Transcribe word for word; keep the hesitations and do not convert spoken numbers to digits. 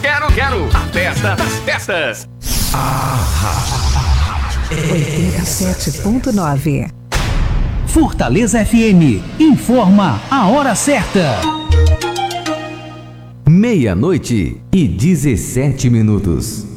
Quero, quero, a festa das festas. oitenta e sete ponto nove. Fortaleza F M informa a hora certa. Meia-noite e dezessete minutos.